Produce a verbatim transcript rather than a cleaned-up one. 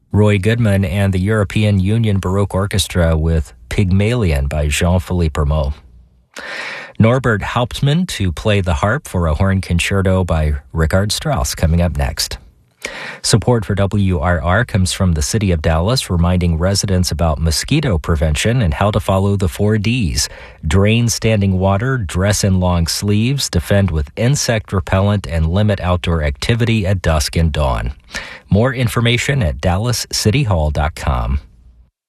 Roy Goodman and the European Union Baroque Orchestra with Pygmalion by Jean-Philippe Rameau. Norbert Hauptmann to play the harp for a horn concerto by Richard Strauss coming up next. Support for W R R comes from the City of Dallas, reminding residents about mosquito prevention and how to follow the four Ds. Drain standing water, dress in long sleeves, defend with insect repellent, and limit outdoor activity at dusk and dawn. More information at dallas city hall dot com.